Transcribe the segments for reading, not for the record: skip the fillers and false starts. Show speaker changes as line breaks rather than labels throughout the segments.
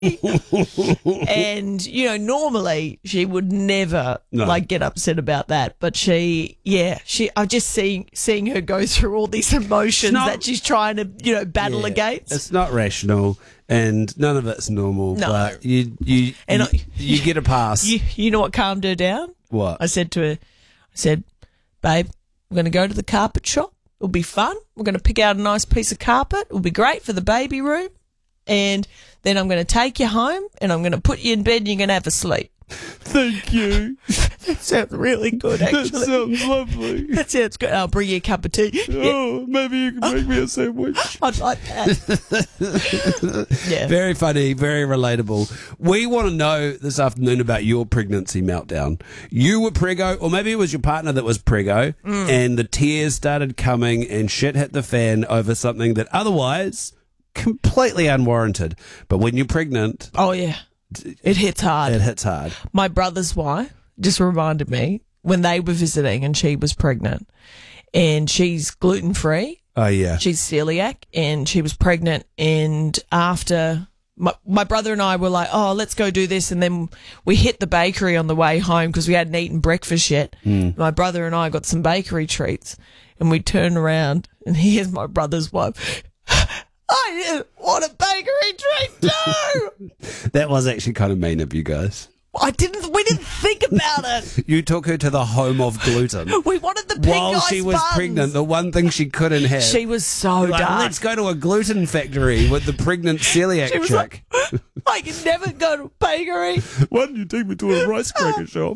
And, normally she would never get upset about that. But I'm just seeing her go through all these emotions that she's trying to, battle against.
It's not rational and none of it's normal.
No.
But you get a pass.
You know what calmed her down?
What?
I said to her, babe, we're going to go to the carpet shop. It'll be fun. We're going to pick out a nice piece of carpet. It'll be great for the baby room. And then I'm going to take you home and I'm going to put you in bed and you're going to have a sleep.
Thank you.
That sounds really good, actually.
That sounds lovely.
That sounds good. I'll bring you a cup of tea.
Oh, maybe you can make me a sandwich.
I'd like that. Yeah.
Very funny, very relatable. We want to know this afternoon about your pregnancy meltdown. You were preggo, or maybe it was your partner that was preggo, and the tears started coming and shit hit the fan over something that otherwise completely unwarranted. But when you're pregnant...
Oh, yeah. It hits hard.
It hits hard.
My brother's wife just reminded me when they were visiting and she was pregnant and she's gluten-free.
Oh, yeah.
She's celiac and she was pregnant, and after my brother and I were like, oh, let's go do this, and then we hit the bakery on the way home because we hadn't eaten breakfast yet. My brother and I got some bakery treats and we turned around and here's my brother's wife. I didn't want a bakery treat too.
That was actually kind of mean of you guys.
We didn't think about it.
You took her to the home of gluten.
We wanted the pink
While
ice
she was
buns.
pregnant, the one thing she couldn't have.
She was so
Like,
dark.
let's go to a gluten factory with the pregnant celiac
She was
chick.
like, I can never go to a bakery.
Why don't you take me to a rice cracker shop?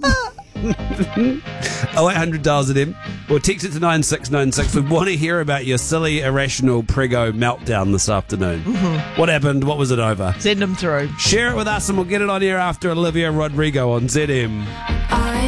0800 dials it in or text it to 9696. We want to hear about your silly, irrational prego meltdown this afternoon. What happened? What was it over?
Send them through.
Share it with us and we'll get it on air after Olivia Rodrigo on ZM.